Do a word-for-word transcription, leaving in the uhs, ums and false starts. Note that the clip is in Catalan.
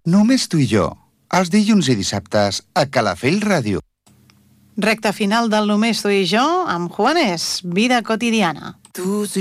Només tu i jo, els dilluns i dissabtes a Calafell Ràdio. Recta final del Només tu i jo amb Juanes, vida quotidiana. Tu